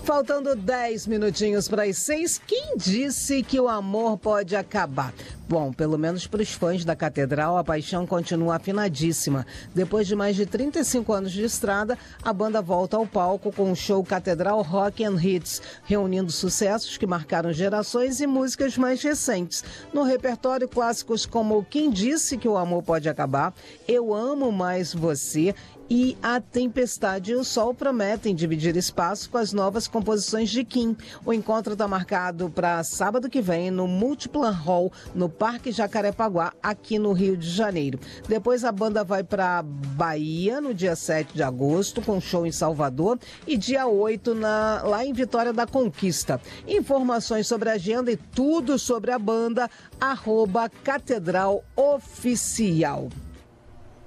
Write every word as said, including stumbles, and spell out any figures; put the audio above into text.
Faltando dez minutinhos para as seis, quem disse que o amor pode acabar? Bom, pelo menos para os fãs da Catedral, a paixão continua afinadíssima. Depois de mais de trinta e cinco anos de estrada, a banda volta ao palco com o show Catedral Rock and Hits, reunindo sucessos que marcaram gerações e músicas mais recentes. No repertório, clássicos como Quem Disse que o Amor Pode Acabar, Eu Amo Mais Você e A Tempestade e o Sol prometem dividir espaço com as novas composições de Kim. O encontro está marcado para sábado que vem no Multiplan Hall, no Parque Jacarepaguá, aqui no Rio de Janeiro. Depois a banda vai para Bahia no dia sete de agosto, com show em Salvador, e dia oito na, lá em Vitória da Conquista. Informações sobre a agenda e tudo sobre a banda, arroba Catedral Oficial.